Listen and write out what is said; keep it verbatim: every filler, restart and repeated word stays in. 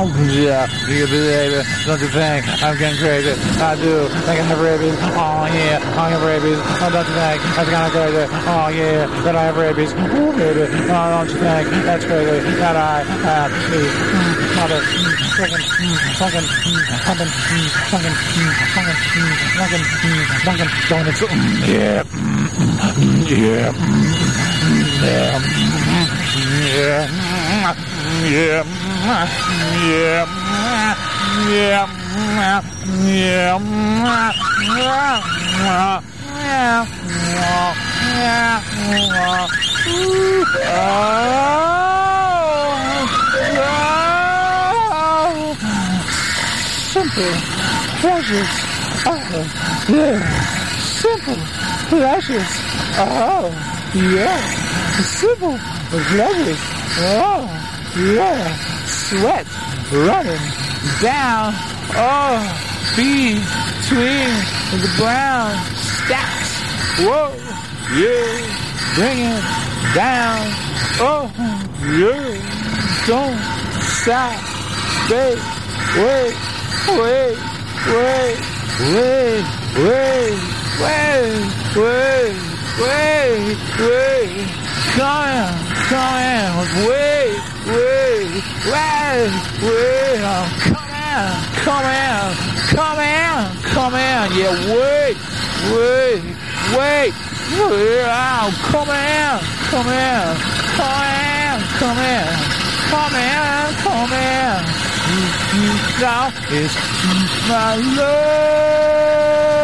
Yeah, you baby, don't you think I'm getting crazy? I do think I have rabies. Oh yeah, I have rabies. Oh, don't you think that's kind of crazy? Oh yeah, that I have rabies. Oh baby, oh don't you think that's crazy that I have these mother fucking fucking fucking fucking fucking fucking fucking donuts. Yeah, yeah, yeah, yeah, yeah. Yeah, yeah, yeah, yeah, simple pleasures. Oh, yeah, simple pleasures. Oh, yeah, simple pleasures. Oh, yeah. Sweat running down, oh, between the brown stacks. Whoa, yeah, bring it down. Oh, yeah, don't stop. Wait, wait, wait, wait, wait, wait, wait, wait, wait, wait. Come in, come in, wait. Wait, wait, wait, oh, come in, come in, come in, come in, yeah, wait, wait, wait, wait, oh, come in, come in, come in, come in, come in, come in, now is my love.